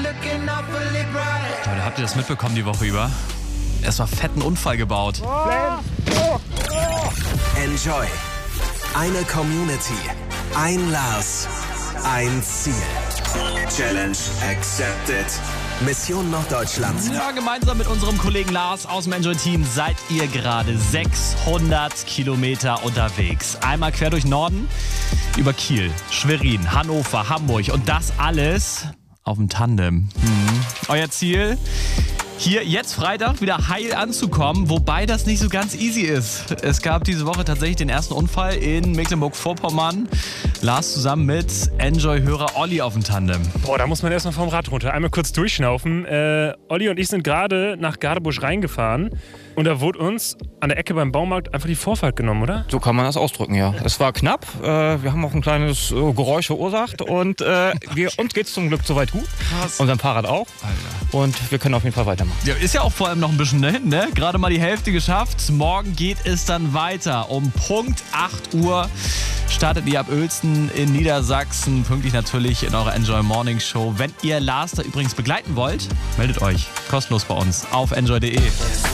Leute, habt ihr das mitbekommen die Woche über? Es war fetten Unfall gebaut. Enjoy. Eine Community. Ein Lars. Ein Ziel. Challenge accepted. Mission Norddeutschland. Ja, gemeinsam mit unserem Kollegen Lars aus dem Enjoy-Team seid ihr gerade 600 Kilometer unterwegs. Einmal quer durch Norden, über Kiel, Schwerin, Hannover, Hamburg und das alles auf dem Tandem. Euer Ziel? Hier jetzt Freitag wieder heil anzukommen, wobei das nicht so ganz easy ist. Es gab diese Woche tatsächlich den ersten Unfall in Mecklenburg-Vorpommern. Lars zusammen mit Enjoy-Hörer Olli auf dem Tandem. Boah, da muss man erstmal vom Rad runter. Einmal kurz durchschnaufen. Olli und ich sind gerade nach Gadebusch reingefahren und da wurde uns an der Ecke beim Baumarkt einfach die Vorfahrt genommen, oder? So kann man das ausdrücken, ja. Es war knapp. Wir haben auch ein kleines Geräusch verursacht und uns geht's zum Glück soweit gut. Krass. Unserem Fahrrad auch. Alter. Und wir können auf jeden Fall weitermachen. Ja, ist ja auch vor allem noch ein bisschen dahin, ne? Gerade mal die Hälfte geschafft. Morgen geht es dann weiter. Um Punkt 8 Uhr startet ihr ab Uelzen in Niedersachsen. Pünktlich natürlich in eurer Enjoy Morning Show. Wenn ihr Lars da übrigens begleiten wollt, meldet euch kostenlos bei uns auf enjoy.de.